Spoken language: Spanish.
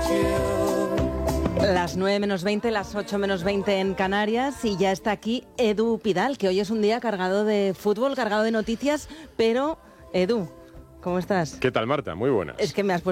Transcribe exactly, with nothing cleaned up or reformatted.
Las nueve menos veinte, las ocho menos veinte en Canarias, y ya está aquí Edu Pidal, que hoy es un día cargado de fútbol, cargado de noticias, pero Edu, ¿cómo estás? ¿Qué tal, Marta? Muy buenas. Es que me has puesto